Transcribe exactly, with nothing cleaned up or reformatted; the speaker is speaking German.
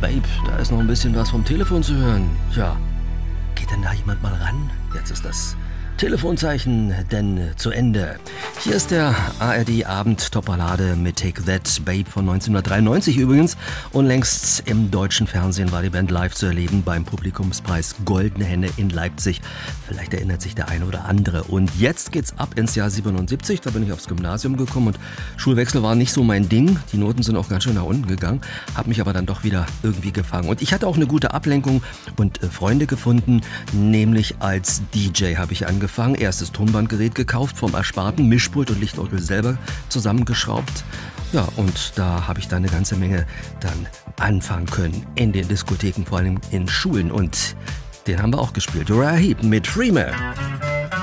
Babe, da ist noch ein bisschen was vom Telefon zu hören. Tja, geht denn da jemand mal ran? Jetzt ist das Telefonzeichen denn zu Ende. Hier ist der A R D-Abend-Topballade mit Take That, Babe von neunzehnhundertdreiundneunzig übrigens. Unlängst im deutschen Fernsehen war die Band live zu erleben beim Publikumspreis Goldene Henne in Leipzig. Vielleicht erinnert sich der eine oder andere. Und jetzt geht's ab ins Jahr siebenundsiebzig. Da bin ich aufs Gymnasium gekommen und Schulwechsel war nicht so mein Ding. Die Noten sind auch ganz schön nach unten gegangen. Hab mich aber dann doch wieder irgendwie gefangen. Und ich hatte auch eine gute Ablenkung und äh, Freunde gefunden. Nämlich als D J habe ich angefangen. Erstes Tonbandgerät gekauft, vom Ersparten, Mischpult und Lichtorgel selber zusammengeschraubt. Ja, und da habe ich dann eine ganze Menge dann anfangen können in den Diskotheken, vor allem in Schulen. Und den haben wir auch gespielt. Uriah Heep mit Freeman.